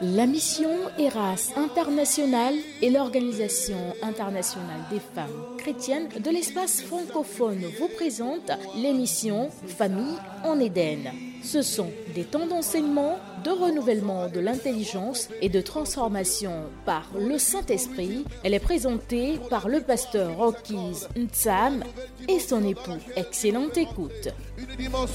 La mission Eras International et l'Organisation internationale des femmes chrétiennes de l'espace francophone vous présentent l'émission Famille en Éden. Ce sont des temps d'enseignement, de renouvellement de l'intelligence et de transformation par le Saint-Esprit. Elle est présentée par le pasteur Rokiz Ntsam et son époux. Excellente écoute.